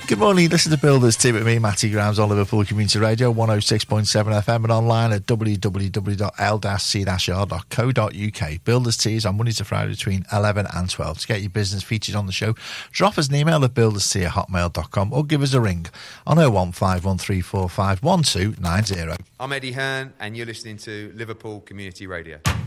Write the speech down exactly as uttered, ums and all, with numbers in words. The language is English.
Good morning, listen to Builders Tea with me, Matty Grimes, on Liverpool Community Radio, one oh six point seven F M, and online at w w w dot l c r dot co dot u k. Builders Tea is on Monday to Friday between eleven and twelve. To get your business featured on the show, drop us an email at builderstea at hotmail dot com or give us a ring on oh one five one three four five one two nine oh. I'm Eddie Hearn, and you're listening to Liverpool Community Radio.